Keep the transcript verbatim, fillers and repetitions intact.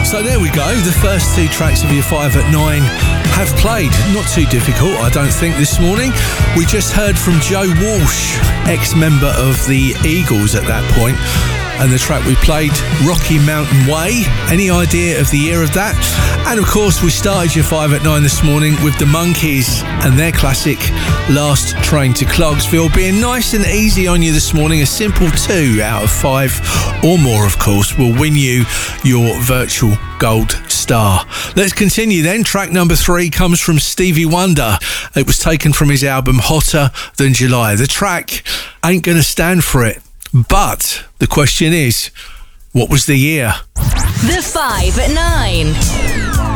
So there we go. The first two tracks of your five at nine have played. Not too difficult, I don't think, this morning. We just heard from Joe Walsh, ex-member of the Eagles at that point, and the track we played, Rocky Mountain Way. Any idea of the year of that? And of course, we started your five at nine this morning with the Monkees and their classic Last Train to Clarksville, being nice and easy on you this morning. A simple two out of five or more, of course, will win you your virtual gold star. Let's continue then. Track number three comes from Stevie Wonder. It was taken from his album Hotter Than July. The track ain't gonna stand for it, but the question is, what was the year? The five at nine.